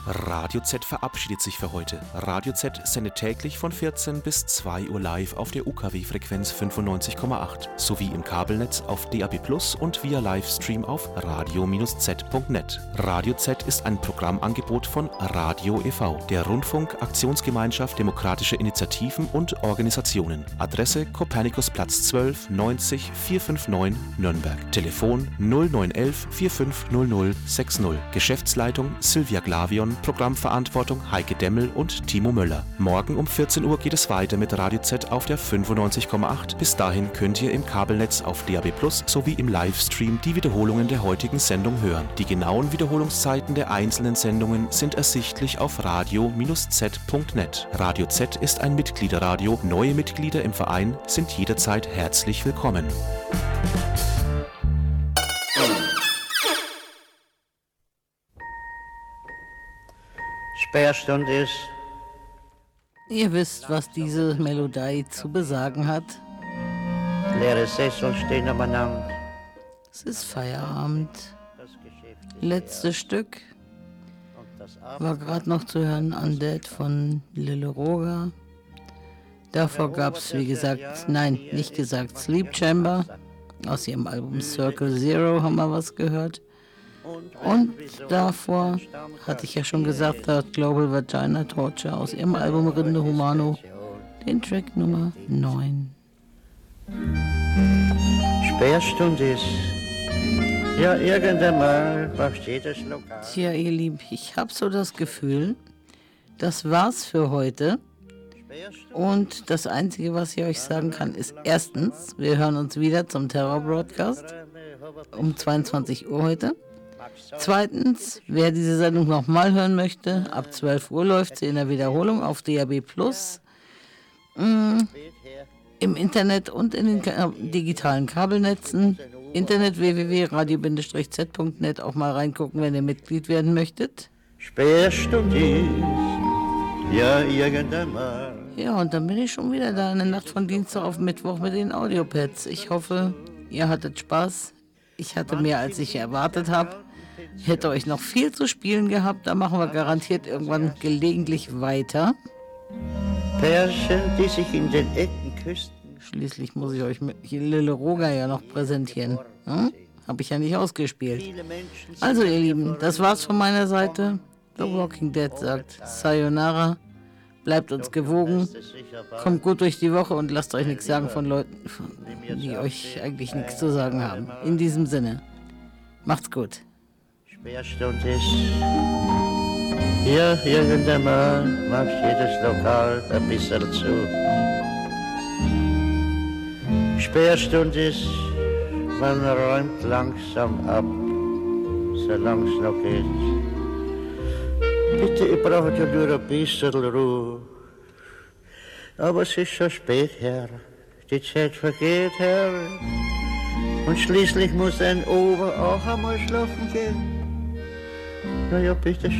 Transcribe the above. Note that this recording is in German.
Radio Z verabschiedet sich für heute. Radio Z sendet täglich von 14 bis 2 Uhr live auf der UKW-Frequenz 95,8 sowie im Kabelnetz auf DAB+ und via Livestream auf radio-z.net. Radio Z ist ein Programmangebot von Radio e.V., der Rundfunk-Aktionsgemeinschaft demokratischer Initiativen und Organisationen. Adresse Kopernikusplatz 12 90 459 Nürnberg. Telefon 0911 4500 60. Geschäftsleitung Sylvia Glavion. Programmverantwortung Heike Demmel und Timo Möller. Morgen um 14 Uhr geht es weiter mit Radio Z auf der 95,8. Bis dahin könnt ihr im Kabelnetz auf DAB+ sowie im Livestream die Wiederholungen der heutigen Sendung hören. Die genauen Wiederholungszeiten der einzelnen Sendungen sind ersichtlich auf radio-z.net. Radio Z ist ein Mitgliederradio. Neue Mitglieder im Verein sind jederzeit herzlich willkommen. Sperrstunde ist. Ihr wisst, was diese Melodie zu besagen hat. Leere Sessel stehen umeinander. Es ist Feierabend. Letztes Stück war gerade noch zu hören, Undead von Lille Roger. Davor gab es, wie gesagt, Sleep Chamber. Aus ihrem Album Circle Zero haben wir was gehört. Und davor hatte ich ja schon gesagt, hat Global Vagina Torture aus ihrem Album Rinde Humano den Track Nummer 9. Sperrstunde ist. Ja, irgendwann mal macht jedes Lokal. Tja, ihr Lieben, ich habe so das Gefühl, das war's für heute. Und das Einzige, was ich euch sagen kann, ist erstens, wir hören uns wieder zum Terror-Broadcast um 22 Uhr heute. Zweitens, wer diese Sendung nochmal hören möchte, ab 12 Uhr läuft sie in der Wiederholung auf DAB+, im Internet und in den digitalen Kabelnetzen. Internet www.radio-z.net, auch mal reingucken, wenn ihr Mitglied werden möchtet. Sperrstunde, ja, irgendwann mal. Ja, und dann bin ich schon wieder da in der Nacht von Dienstag auf Mittwoch mit den Audiopads. Ich hoffe, ihr hattet Spaß. Ich hatte mehr, als ich erwartet habe. Ich hätte euch noch viel zu spielen gehabt. Da machen wir garantiert irgendwann gelegentlich weiter. Pärchen, die sich in den Ecken küssten. Schließlich muss ich euch hier Lille Roger ja noch präsentieren. Hm? Habe ich ja nicht ausgespielt. Also ihr Lieben, das war's von meiner Seite. The Walking Dead sagt Sayonara. Bleibt uns gewogen. Kommt gut durch die Woche und lasst euch nichts sagen von Leuten, die euch eigentlich nichts zu sagen haben. In diesem Sinne, macht's gut. Sperrstunde ist. Ja, irgendwann mal macht jedes Lokal ein bisschen zu. Sperrstunde ist, man räumt langsam ab, solange es noch geht. Bitte, ich brauche ja nur ein bisschen Ruhe. Aber es ist schon spät, Herr. Die Zeit vergeht, Herr. Und schließlich muss ein Ober auch einmal schlafen gehen. Na ja, bitte schön.